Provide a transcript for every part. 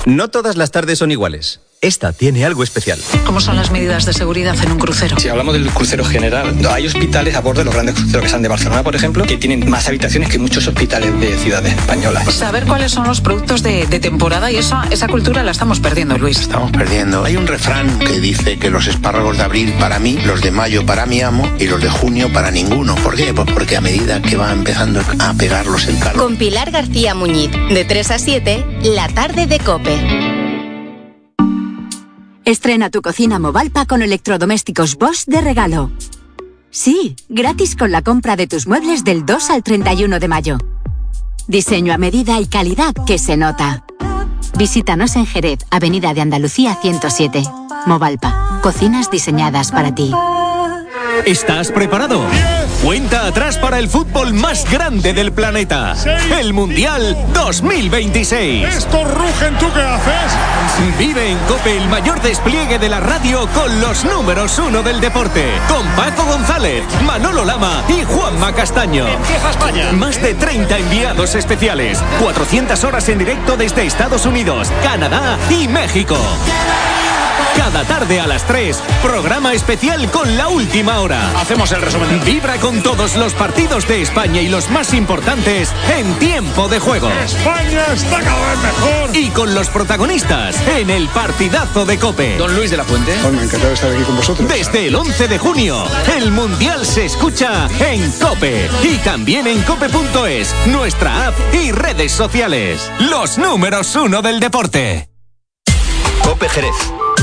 No todas las tardes son iguales. Esta tiene algo especial. ¿Cómo son las medidas de seguridad en un crucero? Si hablamos del crucero general, hay hospitales a bordo de los grandes cruceros que están de Barcelona, por ejemplo, que tienen más habitaciones que muchos hospitales de ciudades españolas. Saber cuáles son los productos de temporada y esa cultura la estamos perdiendo, Luis. Estamos perdiendo. Hay un refrán que dice que los espárragos de abril para mí, los de mayo para mi amo y los de junio para ninguno. ¿Por qué? Pues porque a medida que va empezando a pegarlos el calor. Con Pilar García Muñiz, de 3 a 7, la tarde de COPE. Estrena tu cocina Movalpa con electrodomésticos Bosch de regalo. Sí, gratis con la compra de tus muebles del 2 al 31 de mayo. Diseño a medida y calidad que se nota. Visítanos en Jerez, Avenida de Andalucía 107. Movalpa, cocinas diseñadas para ti. ¿Estás preparado? Cuenta atrás para el fútbol más grande del planeta. El Mundial 2026. ¡Esto rugen! ¿Tú qué haces? Vive en COPE el mayor despliegue de la radio con los números 1 del deporte. Con Paco González, Manolo Lama y Juanma Castaño. ¡Empieza España! Más de 30 enviados especiales. 400 horas en directo desde Estados Unidos, Canadá y México. Cada tarde a las 3, programa especial con La Última Hora. Hacemos el resumen. Vibra con todos los partidos de España y los más importantes en tiempo de juego. España está cada vez mejor. Y con los protagonistas en el partidazo de COPE. Don Luis de la Fuente. Bueno, encantado de estar aquí con vosotros. Desde el 11 de junio, el Mundial se escucha en COPE. Y también en cope.es, nuestra app y redes sociales. Los números 1 del deporte. COPE Jerez.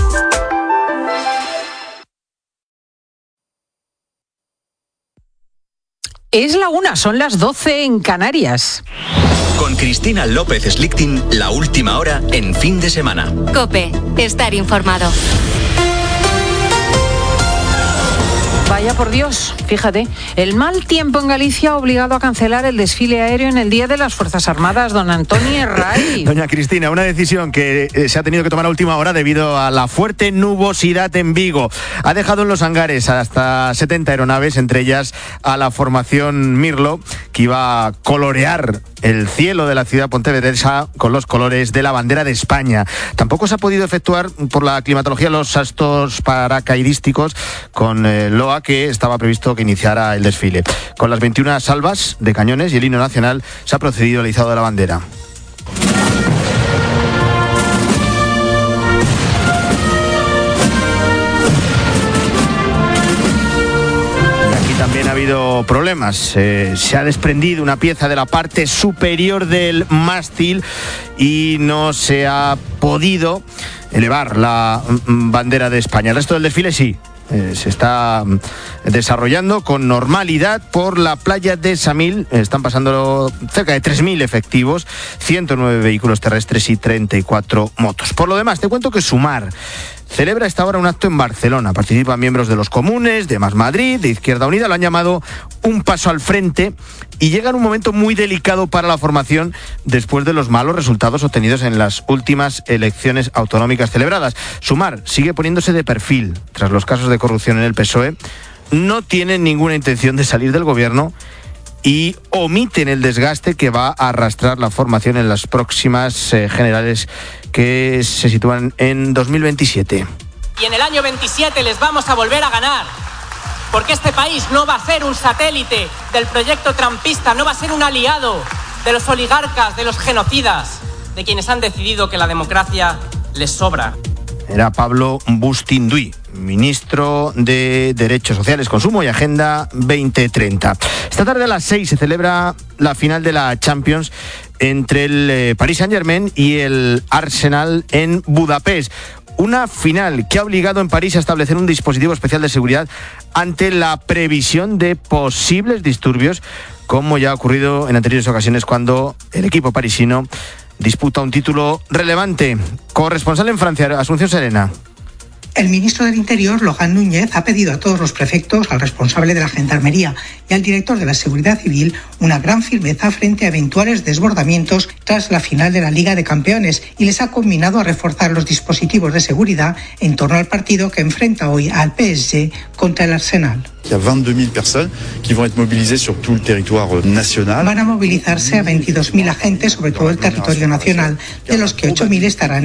Es la 1, son las 12 en Canarias. Con Cristina López Slichting, La Última Hora en fin de semana. COPE, estar informado. Vaya por Dios, fíjate, el mal tiempo en Galicia ha obligado a cancelar el desfile aéreo en el Día de las Fuerzas Armadas. Don Antonio Herray. Doña Cristina, una decisión que se ha tenido que tomar a última hora debido a la fuerte nubosidad en Vigo. Ha dejado en los hangares hasta 70 aeronaves, entre ellas a la formación Mirlo, que iba a colorear el cielo de la ciudad pontevedresa con los colores de la bandera de España. Tampoco se ha podido efectuar por la climatología los saltos paracaidísticos con LOA, que estaba previsto que iniciara el desfile. Con las 21 salvas de cañones y el himno nacional se ha procedido al izado de la bandera. También ha habido problemas. Se ha desprendido una pieza de la parte superior del mástil y no se ha podido elevar la bandera de España. El resto del desfile sí. Se está desarrollando con normalidad por la playa de Samil. Están pasando cerca de 3.000 efectivos, 109 vehículos terrestres y 34 motos. Por lo demás, te cuento que Sumar celebra a esta hora un acto en Barcelona. Participan miembros de los comunes, de Más Madrid, de Izquierda Unida. Lo han llamado un paso al frente y llega en un momento muy delicado para la formación después de los malos resultados obtenidos en las últimas elecciones autonómicas celebradas. Sumar sigue poniéndose de perfil tras los casos de corrupción en el PSOE. No tienen ninguna intención de salir del gobierno y omiten el desgaste que va a arrastrar la formación en las próximas generales que se sitúan en 2027. Y en el año 27 les vamos a volver a ganar, porque este país no va a ser un satélite del proyecto trumpista, no va a ser un aliado de los oligarcas, de los genocidas, de quienes han decidido que la democracia les sobra. Era Pablo Bustinduy, ministro de Derechos Sociales, Consumo y Agenda 2030. Esta tarde a las 6 se celebra la final de la Champions entre el Paris Saint-Germain y el Arsenal en Budapest. Una final que ha obligado en París a establecer un dispositivo especial de seguridad ante la previsión de posibles disturbios, como ya ha ocurrido en anteriores ocasiones cuando el equipo parisino disputa un título relevante. Corresponsal en Francia, Asunción Serena. El ministro del Interior, Logan Núñez, ha pedido a todos los prefectos, al responsable de la Gendarmería y al director de la Seguridad Civil una gran firmeza frente a eventuales desbordamientos tras la final de la Liga de Campeones y les ha combinado a reforzar los dispositivos de seguridad en torno al partido que enfrenta hoy al PSG contra el Arsenal. Il y a 22.000 personnes qui vont être mobilisées sur tout le territoire national. Van a movilizarse a 22.000 agentes sobre todo el territorio nacional, de los que 8.000 estarán